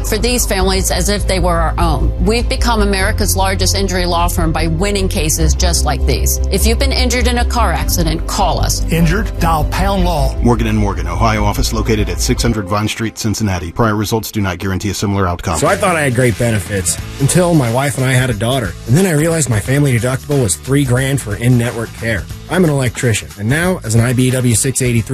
for these families as if they were our own. We've become America's largest injury law firm by winning cases just like these. If you've been injured in a car accident, call us. Injured? Dial pound law. Morgan & Morgan, Ohio office located at 600 Vine Street, Cincinnati. Prior results do not guarantee a similar outcome. So I thought I had great benefits until my wife and I had a daughter. And then I realized my family deductible was $3,000 for in-network care. I'm an electrician, and now, as an IBEW 683